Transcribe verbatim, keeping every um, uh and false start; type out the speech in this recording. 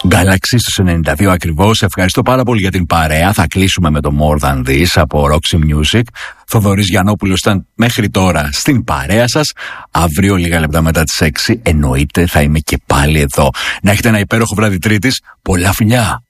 Galaxy στους ενενήντα δύο ακριβώς. Ευχαριστώ πάρα πολύ για την παρέα. Θα κλείσουμε με το More Than This από Roxy Music. Θοδωρής Γιαννόπουλος ήταν μέχρι τώρα στην παρέα σας. Αύριο λίγα λεπτά μετά τις έξι εννοείται θα είμαι και πάλι εδώ. Να έχετε ένα υπέροχο βράδυ Τρίτης. Πολλά φιλιά.